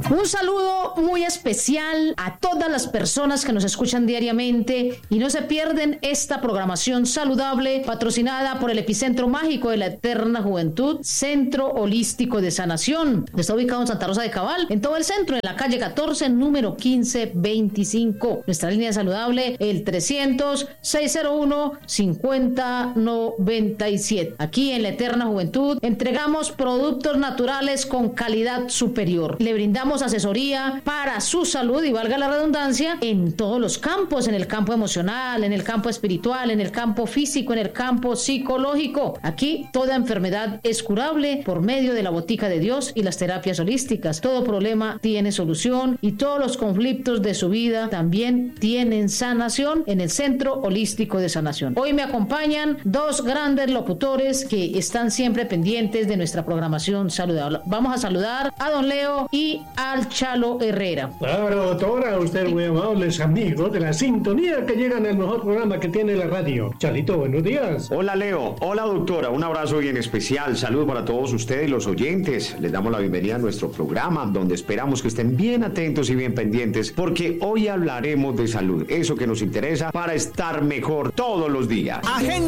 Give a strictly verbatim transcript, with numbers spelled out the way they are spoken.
Un saludo muy especial a todas las personas que nos escuchan diariamente y no se pierden esta programación saludable patrocinada por el Epicentro Mágico de la Eterna Juventud, Centro Holístico de Sanación. Está ubicado en Santa Rosa de Cabal, en todo el centro, en la calle catorce, número quince veinticinco. Nuestra línea saludable, el trescientos, seiscientos uno, cincuenta noventa y siete. Aquí en la Eterna Juventud entregamos productos naturales con calidad superior. Le brindamos asesoría para su salud y valga la redundancia en todos los campos, en el campo emocional, en el campo espiritual, en el campo físico, en el campo psicológico. Aquí toda enfermedad es curable por medio de la botica de Dios y las terapias holísticas. Todo problema tiene solución y todos los conflictos de su vida también tienen sanación en el Centro Holístico de Sanación. Hoy me acompañan dos grandes locutores que están siempre pendientes de nuestra programación saludable. Vamos a saludar a don Leo y al Chalo Herrera. Claro, doctora, ustedes muy amables amigos de la sintonía que llegan al mejor programa que tiene la radio. Chalito, buenos días. Hola Leo, hola doctora, un abrazo bien especial, saludo para todos ustedes los oyentes. Les damos la bienvenida a nuestro programa donde esperamos que estén bien atentos y bien pendientes porque hoy hablaremos de salud, eso que nos interesa para estar mejor todos los días. Agenda.